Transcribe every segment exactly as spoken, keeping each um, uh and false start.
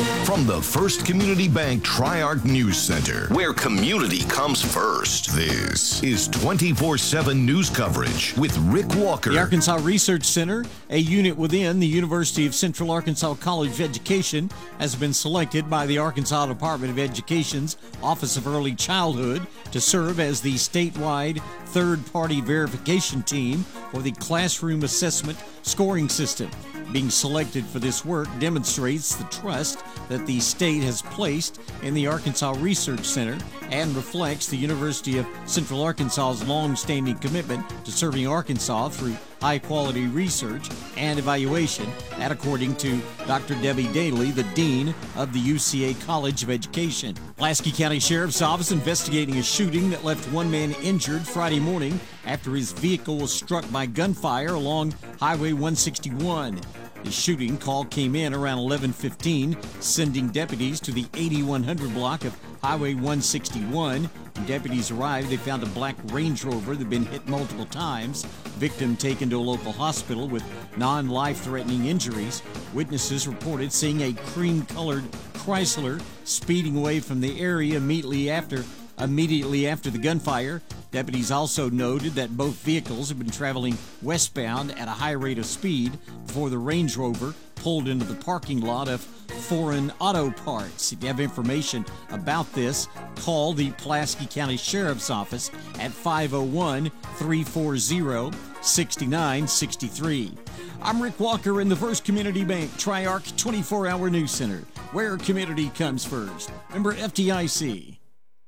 From the First Community Bank Tri-Arc News Center, where community comes first, this is twenty-four seven news coverage with Rick Walker. The Arkansas Research Center, a unit within the University of Central Arkansas College of Education, has been selected by the Arkansas Department of Education's Office of Early Childhood to serve as the statewide third-party verification team for the classroom assessment scoring system. Being selected for this work demonstrates the trust that the state has placed in the Arkansas Research Center and reflects the University of Central Arkansas's long-standing commitment to serving Arkansas through high-quality research and evaluation, that according to Doctor Debbie Daly, the Dean of the U C A College of Education. Pulaski County Sheriff's Office investigating a shooting that left one man injured Friday morning after his vehicle was struck by gunfire along Highway one sixty-one. The shooting call came in around eleven fifteen, sending deputies to the eighty-one hundred block of Highway one sixty-one. When deputies arrived, they found a black Range Rover that had been hit multiple times. Victim taken to a local hospital with non-life-threatening injuries. Witnesses reported seeing a cream-colored Chrysler speeding away from the area immediately after immediately after the gunfire. Deputies also noted that both vehicles had been traveling westbound at a high rate of speed before the Range Rover pulled into the parking lot of Foreign Auto Parts. If you have information about this, call the Pulaski County Sheriff's Office at five oh one, three four zero, six nine six three. I'm Rick Walker in the First Community Bank Tri-Arc twenty-four hour News Center, where community comes first. Member F D I C.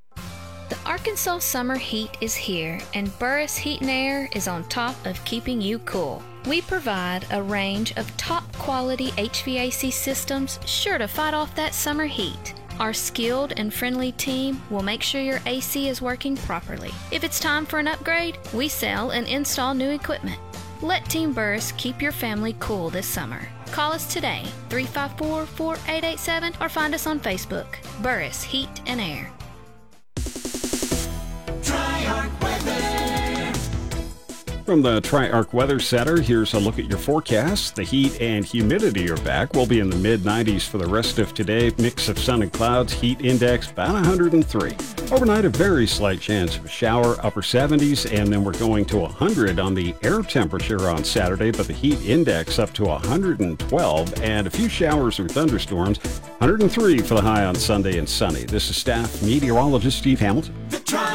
The Arkansas summer heat is here, and Burris Heat and Air is on top of keeping you cool. We provide a range of top-quality H V A C systems sure to fight off that summer heat. Our skilled and friendly team will make sure your A C is working properly. If it's time for an upgrade, we sell and install new equipment. Let Team Burris keep your family cool this summer. Call us today, three five four, four eight eight seven, or find us on Facebook, Burris Heat and Air. Tri-Arc Weather. From the Tri-Arc Weather Center, here's a look at your forecast. The heat and humidity are back. We'll be in the mid nineties for the rest of today. Mix of sun and clouds, heat index about one hundred three. Overnight, a very slight chance of a shower, upper seventies, and then we're going to one hundred on the air temperature on Saturday, but the heat index up to one hundred twelve, and a few showers or thunderstorms. one hundred three for the high on Sunday and sunny. This is staff meteorologist Steve Hamilton. The Tri-